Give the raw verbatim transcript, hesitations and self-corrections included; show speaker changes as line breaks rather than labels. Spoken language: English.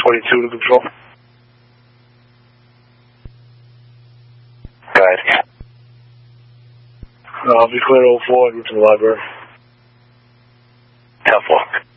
twenty-two to control.
Go ahead.
Uh, I'll be clear oh four and route to the library.
Tough luck.